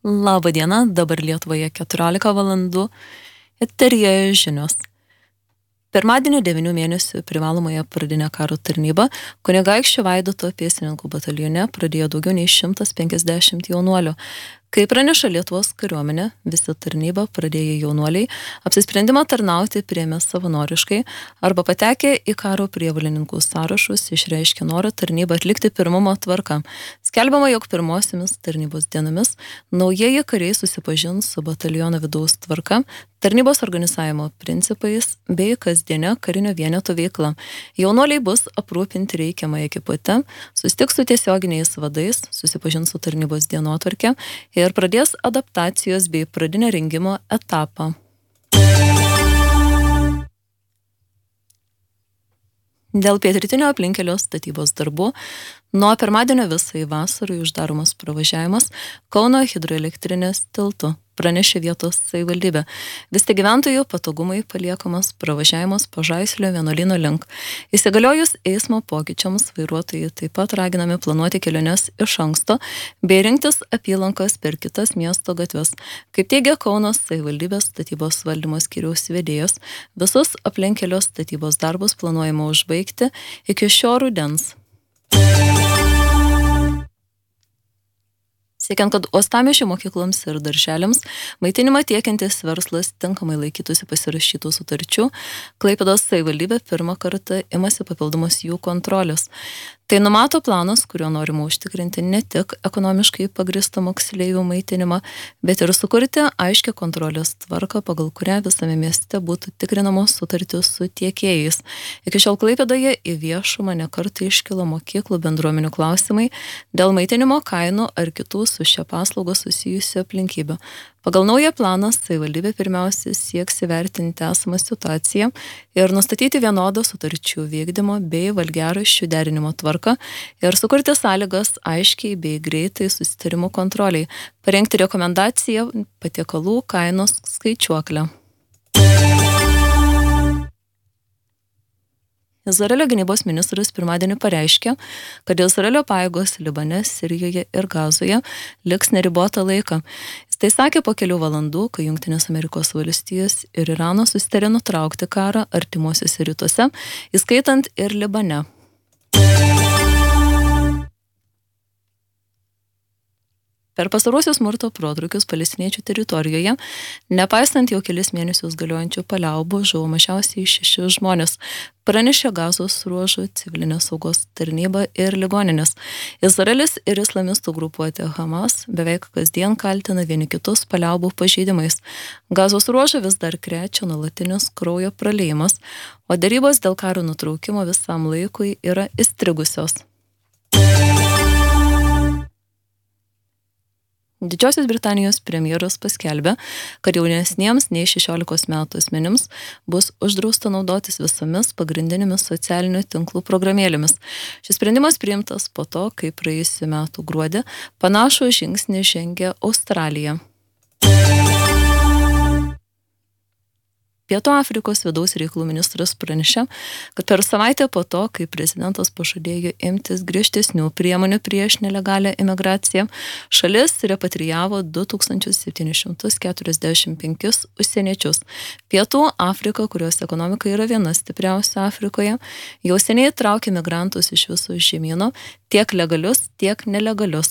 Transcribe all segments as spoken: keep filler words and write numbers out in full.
Labą dieną, dabar Lietuvoje keturiolika valandų, eteryje žinios. Pirmadienį devynių mėnesių privalomąją pradinę karo tarnybą Kunigaikščio Vaidoto pėstininkų batalione pradėjo daugiau nei šimtas penkiasdešimt jaunuolių. Kaip praneša Lietuvos kariuomenė, visi tarnybą pradėję jaunuoliai apsisprendimą tarnauti priėmė savanoriškai arba patekę į karo prievolininkų sąrašus išreiškė norą tarnybą atlikti pirmumo tvarka. Skelbiama, jog pirmosiomis tarnybos dienomis naujieji kariai susipažins su bataliono vidaus tvarka, tarnybos organizavimo principais bei kasdienio karinio vieneto veikla. Jaunuoliai bus aprūpinti reikiamą ekipuotę, susitiks su tiesioginiais vadais, susipažins su tarnybos dienotvarke ir pradės adaptacijos bei pradinio rengimo etapą. Dėl pietrytinio aplinkelio statybos darbų nuo pirmadienio visai vasarai uždaromas pravažiavimas Kauno hidroelektrinės tiltu, pranešė vietos savivaldybė. Vis tik gyventojų patogumai paliekamas pravažiavimas Pažaislio vienuolyno link. Įsigaliojus eismo pokyčiams, vairuotojai taip pat raginami planuoti keliones iš anksto bei rinktis apylankas per kitas miesto gatves. Kaip teigia Kauno savivaldybės statybos valdymo skyriaus vedėjas, visus aplinkelio statybos darbus planuojama užbaigti iki šio rudens. Siekiant, kad uostamiesčio mokykloms ir darželiams maitinimą tiekiantis verslas tinkamai laikytųsi pasirašytų sutarčių, Klaipėdos savivaldybė pirmą kartą imasi papildomos jų kontrolės. Tai numato planas, kuriuo norima užtikrinti ne tik ekonomiškai pagrįstą moksleivių maitinimą, bet ir sukurti aiškią kontrolės tvarką, pagal kurią visame mieste būtų tikrinamos sutartys su tiekėjais. Iki šiol Klaipėdoje į viešumą nekartą iškilo mokyklų bendruomenių klausimai dėl maitinimo kainų ar kitų su šia paslauga susijusių aplinkybių. Pagal naują planą savivaldybė pirmiausia sieks įvertinti esamą situaciją ir nustatyti vienodą sutarčių vykdymo bei valgiaraščių derinimo tvarką ir sukurti sąlygas aiškiai bei greitai susitarimų kontroliai, parengti rekomendaciją patiekalų kainos skaičiuoklę. Izraelio gynybos ministras pirmadienį pareiškė, kad Izraelio pajėgos Libane, Sirijoje ir Gazoje liks neribotą laiką. Jis tai sakė po kelių valandų, kai Jungtinės Amerikos valstijos ir Iranas susitarė nutraukti karą artimuosiuose rytuose, įskaitant ir Libane. Per pastaruosius smurto protrūkius palestiniečių teritorijoje, nepaisant jau kelis mėnesius galiojančių paliaubų, žuvo mažiausiai šeši žmonės, pranešė Gazos ruožo civilinės saugos tarnyba ir ligoninės. Izraelis ir islamistų grupuotė Hamas beveik kasdien kaltina vieni kitus paliaubų pažeidimais. Gazos ruožą vis dar krečia nuolatinis kraujo praliejimas, o derybos dėl karo nutraukimo visam laikui yra įstrigusios. Didžiosios Britanijos premjeras paskelbė, kad jaunesniems nei šešiolikos metų asmenims bus uždrausta naudotis visomis pagrindinėmis socialinių tinklų programėlėmis. Šis sprendimas priimtas po to, kai praėjusių metų gruodį panašų žingsnį žengė Australija. Pietų Afrikos vidaus reikalų ministras pranešė, kad per savaitę po to, kai prezidentas pažadėjo imtis griežtesnių priemonių prieš nelegalią imigraciją, šalis repatrijavo du tūkstančius septynis šimtus keturiasdešimt penkis užsieniečius. Pietų Afrika, kurios ekonomika yra viena stipriausia Afrikoje, jau seniai traukia migrantus iš viso žemyno, tiek legalius, tiek nelegalius.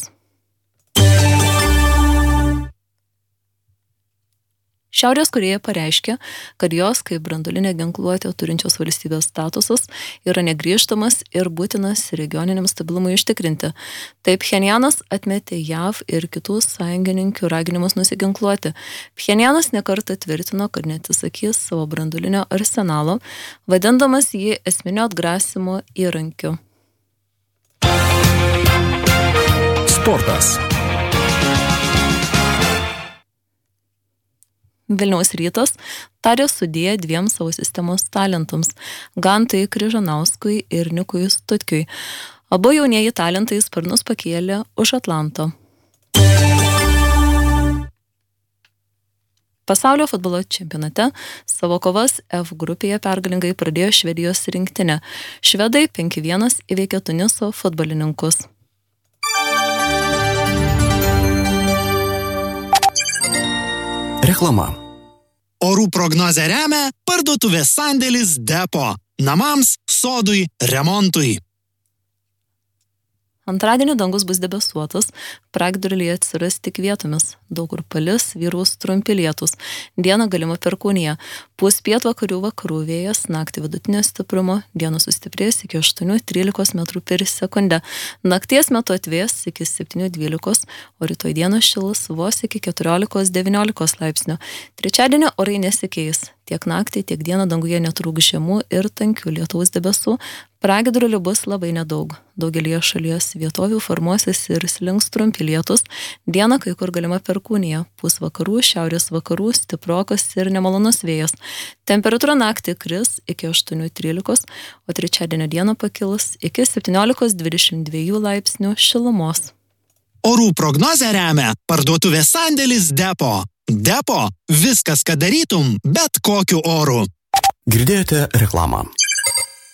Šiaurės Korėja pareiškė, kad jos kaip branduolinę ginkluotę turinčios valstybės statusas yra negrįžtamas ir būtinas regioniniam stabilumui užtikrinti. Taip Pchenjanas atmetė J A V ir kitų sąjungininkių raginimus nusiginkluoti. Pchenjanas nekartą tvirtino, kad neatsisakys savo branduolinio arsenalo, vadindamas jį esminio atgrasimo įrankiu. Sportas. Vilniaus Rytas tarė sudie dviem savo sistemos talentams – Gantai Kryžanauskui ir Nikui Stutkiui. Abu jaunieji talentai sparnus pakėlė už Atlanto. Pasaulio futbolo čempionate savo kovas F grupėje pergalingai pradėjo Švedijos rinktinė. Švedai penki vienas įveikė Tuniso futbolininkus. Reklama. Orų prognozę remia parduotuvės sandėlis Depo. Namams, sodui, remontui. Antradienį dangus bus debesuotas, pragiedruliai atsiras tik vietomis, daug kur palis, vyraus trumpi lietūs, dieną galima perkūnija, pūs pietvakarių vakarų vėjas, naktį vidutinio stiprumo, dieną sustiprės iki aštuonių trylikos metrų per sekundę, nakties metu atvės iki septynių dvylikos, o rytoj dieną šils vos iki keturiolikos devyniolikos laipsnių. Trečiadienį orai nesikeis, tiek naktį, tiek dieną danguje netrūks žemų ir tankių lietaus debesų, pragiedrulių bus labai nedaug. Daugelį šalies vietovių formuosis ir slinks trumpi lietus. Dieną kai kur galima perkūnija, pūs vakarų, šiaurės vakarų, stiprokas ir nemalonus vėjas. Temperatūra naktį kris iki aštuonių trylikos, o trečiadienio dieną pakils iki septyniolikos dvidešimt dviejų laipsnių šilumos. Orų prognozę remia parduotuvės sandėlis Depo. Depo – viskas, ką darytum, bet kokiu oru. Girdėjote reklamą.